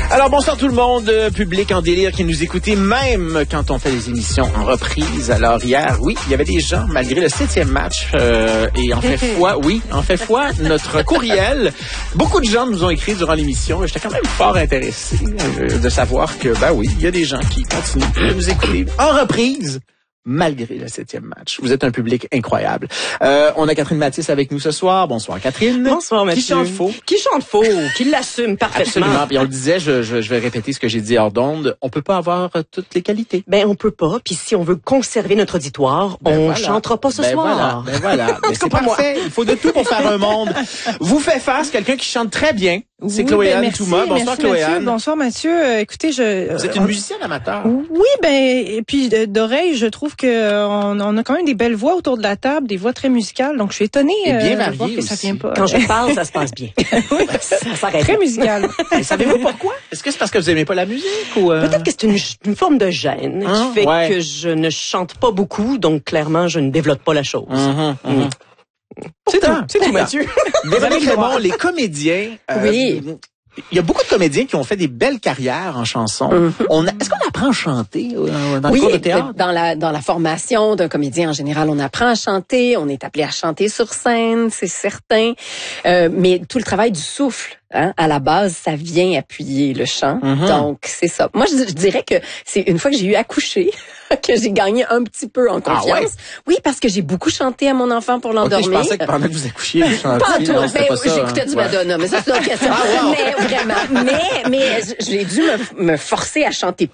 Alors bonsoir tout le monde, public en délire qui nous écoutez même quand on fait les émissions en reprise. Alors hier, oui, il y avait des gens malgré le 7e match et en fait foi notre courriel. Beaucoup de gens nous ont écrit durant l'émission et j'étais quand même fort intéressé de savoir que il y a des gens qui continuent de nous écouter en reprise. Malgré le 7e match. Vous êtes un public incroyable. On a Catherine Mathis avec nous ce soir. Bonsoir Catherine. Bonsoir Mathieu. Qui chante faux. Qui chante faux, qui l'assume parfaitement. Absolument. Puis on le disait, je vais répéter ce que j'ai dit hors d'onde. On peut pas avoir toutes les qualités. On peut pas. Puis si on veut conserver notre auditoire, on chantera pas ce soir. Voilà. C'est parfait. Il faut de tout pour faire un monde. Vous fait face quelqu'un qui chante très bien. C'est Chloé-Anne Touma. Bonsoir Chloé-Anne. Bonsoir Mathieu. Écoutez, vous êtes une musicienne amateur. Oui, et puis d'oreille, je trouve que on a quand même des belles voix autour de la table, des voix très musicales. Donc je suis étonnée de voir que ça vient pas. Quand je parle, ça se passe bien. Oui, ça s'arrête. Très musical. Et savez-vous pourquoi? Est-ce que c'est parce que vous aimez pas la musique ou Peut-être que c'est une forme de gêne qui fait que je ne chante pas beaucoup, donc clairement je ne développe pas la chose. C'est tout, Mathieu. Véronique Raymond, les comédiens. Oui. Il y a beaucoup de comédiens qui ont fait des belles carrières en chanson. Est-ce qu'on apprend à chanter dans le cours de théâtre? Dans la formation d'un comédien en général, on apprend à chanter, on est appelé à chanter sur scène, c'est certain. Mais tout le travail du souffle, à la base, ça vient appuyer le chant. Donc, c'est ça. Moi, je dirais que c'est une fois que j'ai eu accouché que j'ai gagné un petit peu en confiance. Ah ouais? Oui, parce que j'ai beaucoup chanté à mon enfant pour l'endormir. Okay, je pensais que pendant que vous accouchiez, vous chantiez. Pas tout. J'écoutais du Madonna, mais ça, c'est une autre question. Mais vraiment. Mais j'ai dû me forcer à chanter